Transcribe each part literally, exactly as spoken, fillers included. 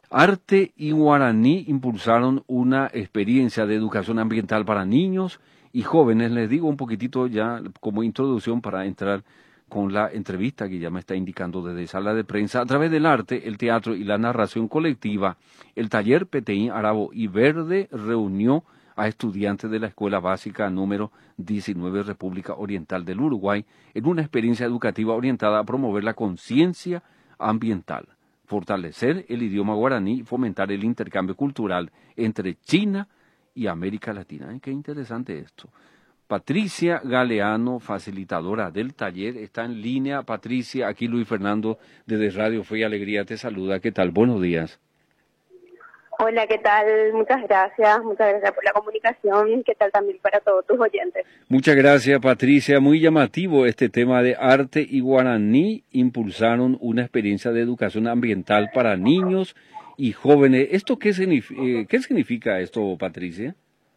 Arte y Guaraní impulsaron una experiencia de educación ambiental para niños y jóvenes. Les digo un poquitito ya como introducción para entrar con la entrevista que ya me está indicando desde sala de prensa. A través del arte, el teatro y la narración colectiva, el taller Peteín Arabo y Verde reunió a estudiantes de la Escuela Básica número diecinueve República Oriental del Uruguay en una experiencia educativa orientada a promover la conciencia ambiental, fortalecer el idioma guaraní y fomentar el intercambio cultural entre China y América Latina. Ay, qué interesante esto. Patricia Galeano, facilitadora del taller, está en línea. Patricia, aquí Luis Fernando desde Radio Fe y Alegría te saluda. ¿Qué tal? Buenos días. Hola, ¿qué tal? Muchas gracias, muchas gracias por la comunicación. ¿Qué tal también para todos tus oyentes? Muchas gracias, Patricia. Muy llamativo este tema de arte y guaraní. Impulsaron una experiencia de educación ambiental para niños y jóvenes. ¿Esto qué, significa, qué significa esto, Patricia?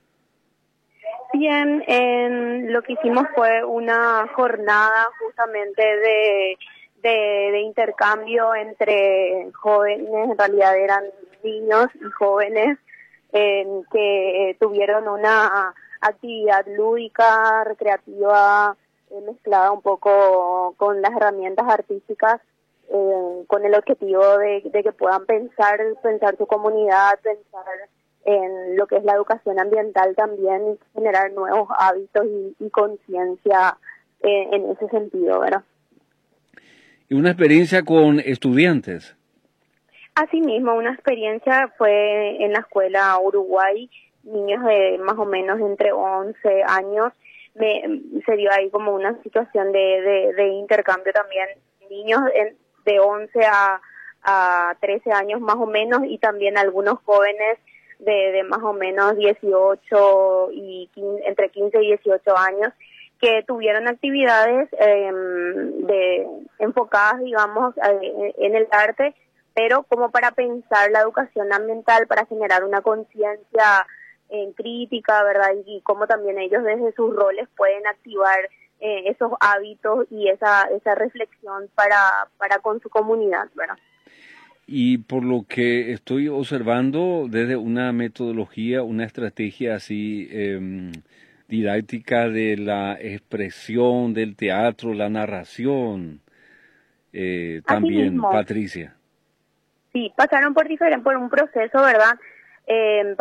Bien, en, lo que hicimos fue una jornada justamente de, de, de intercambio entre jóvenes, en realidad eran niños y jóvenes en que tuvieron una actividad lúdica, recreativa, eh, mezclada un poco con las herramientas artísticas, eh, con el objetivo de, de que puedan pensar, pensar su comunidad, pensar en lo que es la educación ambiental también, generar nuevos hábitos y, y conciencia eh, en ese sentido, ¿verdad? ¿Y una experiencia con estudiantes? Asimismo, una experiencia fue en la escuela Uruguay, niños de más o menos entre once años, me, se dio ahí como una situación de, de, de intercambio también, niños en, de once a, a trece años más o menos, y también algunos jóvenes de, de más o menos dieciocho y quince, entre quince y dieciocho años, que tuvieron actividades eh, de, enfocadas, digamos, eh, en el arte, pero como para pensar la educación ambiental, para generar una conciencia eh, crítica, ¿verdad? Y cómo también ellos desde sus roles pueden activar eh, esos hábitos y esa esa reflexión para, para con su comunidad, ¿verdad? Y por lo que estoy observando, desde una metodología, una estrategia así eh, didáctica de la expresión del teatro, la narración, eh, también, Asimismo, Patricia. sí, pasaron por diferente, por un proceso, ¿verdad? Eh,